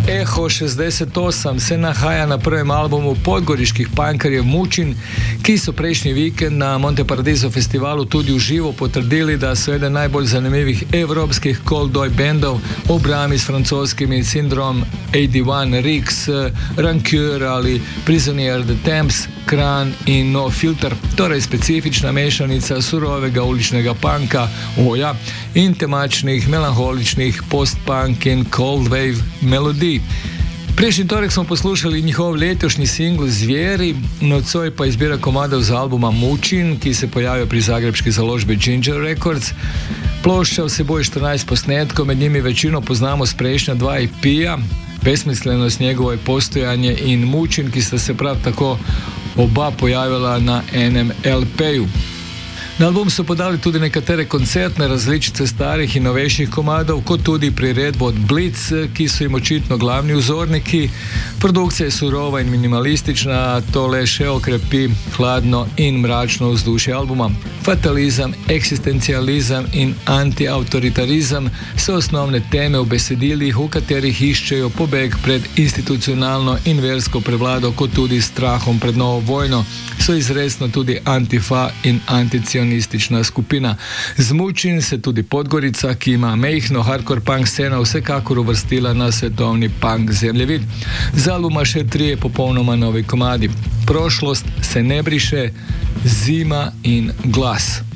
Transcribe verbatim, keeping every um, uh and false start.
Eho šestdeset osem se nahaja na prvem albumu podgoriških punkerjev Mučin, ki so prejšnji vikend na Monte Paradiso festivalu tudi v živo potrdili, da so eden najbolj zanimivih evropskih cold-oi bendov v brami s francoskimi Syndrome osemdeset jedan, Rix, Rancure ali Prisonier the Temps, Kran in No Filter, torej specifična mešanica surovega uličnega punka, oja, in temačnih, melanholičnih post-punk in cold wave melodij. Prejšnji torek smo poslušali njihov letošnji singl Zvijeri, nocoj pa izbira komadov z albuma Mučin, ki se pojavil pri zagrebški založbi Ginger Records. Plošča vsebuje štirinajst posnetkov, med njimi večino poznamo s prejšnja dva E P-ja, Besmislenost njegovo postojanje in Mučin, ki sta se prav tako oba pojavila na enem L P-ju. Na album so podali tudi nekatere koncertne različice starih in novejših komadov, kot tudi priredbo od Blitz, ki so jim očitno glavni vzorniki. Produkcija je surova in minimalistična, to le še okrepi hladno in mračno vzdušje albuma. Fatalizem, eksistencializem in antiautoritarizem so osnovne teme v besedilih, v katerih iščejo pobeg pred institucionalno in versko prevlado, kot tudi strahom pred novo vojno. So izresno tudi Antifa in anticionistična skupina. Z Mučin se tudi Podgorica, ki ima mejhno hardcore punk sceno, vsekakor uvrstila na svetovni punk zemljevid. Z albuma še trije popolnoma novi komadi. Prošlost se ne briše, Zima in Glas.